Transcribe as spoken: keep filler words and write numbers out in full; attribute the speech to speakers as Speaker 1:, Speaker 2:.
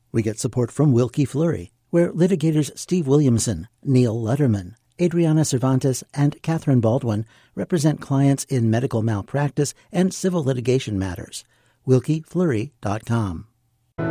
Speaker 1: We get support from Wilkie Fleury, where litigators Steve Williamson, Neil Letterman, Adriana Cervantes, and Catherine Baldwin represent clients in medical malpractice and civil litigation matters. Wilkie Fleury dot com.